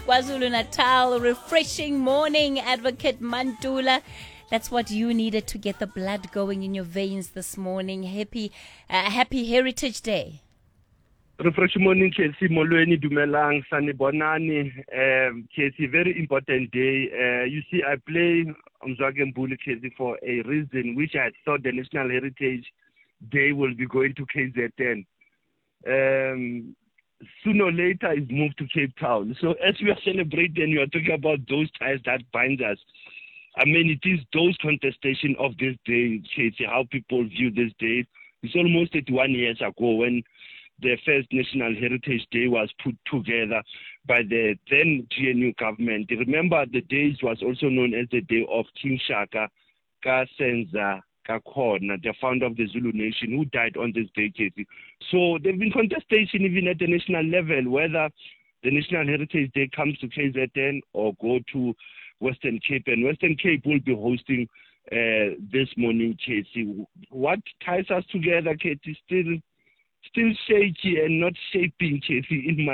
KwaZulu-Natal. Refreshing morning, Advocate Mantula. That's what you needed to get the blood going in your veins this morning. Happy Heritage Day. Refreshing morning, Casey Molweni Dumelang, Sani Bonani. Casey, very important day. You see, I play Mzwake Mbuli, Casey, for a reason, which I thought the National Heritage Day will be going to KZN. Sooner or later, it's moved to Cape Town. So as we are celebrating, you are talking about those ties that bind us. I mean, it is those contestation of this day, Casey, how people view this day. It's almost 81 years ago when the first National Heritage Day was put together by the then GNU government. Remember, the day was also known as the day of King Shaka Kasenza Kakhona, the founder of the Zulu nation, who died on this day, Casey. So there have been contestation even at the national level, whether the National Heritage Day comes to KZN or go to Western Cape. And Western Cape will be hosting this morning, Casey. What ties us together, Casey, still shaky and not shaping, Casey, in my